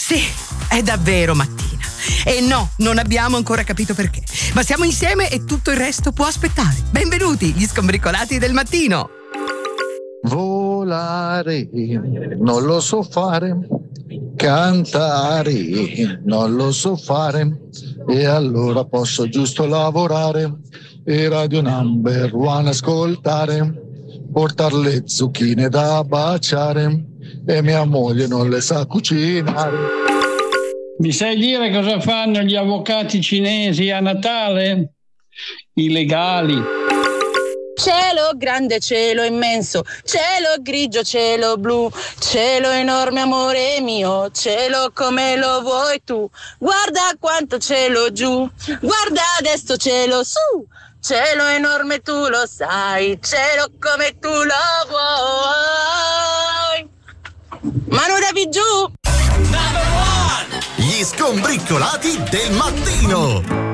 Sì, è davvero mattina. E no, non abbiamo ancora capito perché. Ma siamo insieme e tutto il resto può aspettare. Benvenuti, gli Scombricolati del mattino. Volare, non lo so fare. Cantare, non lo so fare. E allora posso giusto lavorare. E Radio Number One ascoltare. Portare le zucchine da baciare. E mia moglie non le sa cucinare. Mi sai dire cosa fanno gli avvocati cinesi a Natale? I legali. Cielo grande, cielo immenso, cielo grigio, cielo blu, cielo enorme amore mio, cielo come lo vuoi tu, guarda quanto cielo giù, guarda adesso cielo su, cielo enorme tu lo sai, cielo come tu lo vuoi. Manu Davi giù! Gli Scombricolati del mattino.